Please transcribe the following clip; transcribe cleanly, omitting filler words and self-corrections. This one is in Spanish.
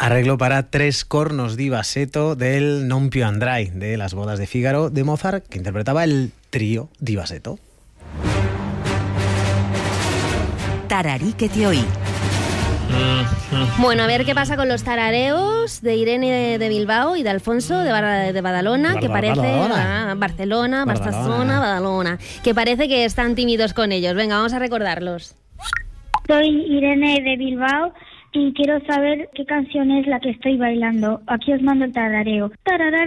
Arreglo para 3 cornos di bassetto del Non più andrai, de Las bodas de Fígaro, de Mozart, que interpretaba el trío di bassetto. Tararí que te oí. Bueno, a ver qué pasa con los tarareos de Irene de Bilbao y de Alfonso de Badalona, que parece... Barcelona, Badalona, que parece que están tímidos con ellos. Venga, vamos a recordarlos. Soy Irene de Bilbao y quiero saber qué canción es la que estoy bailando. Aquí os mando el tarareo. Tarará.